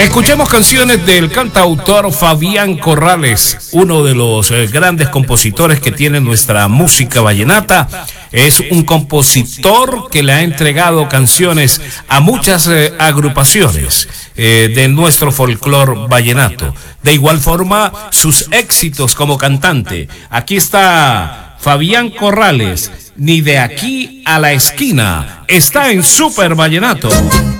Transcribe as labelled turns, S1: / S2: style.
S1: Escuchemos canciones del cantautor Fabián Corrales, uno de los grandes compositores que tiene nuestra música vallenata. Es un compositor que le ha entregado canciones a muchas agrupaciones de nuestro folclor vallenato. De igual forma, sus éxitos como cantante. Aquí está Fabián Corrales, Ni de aquí a la esquina. Está en Super Vallenato.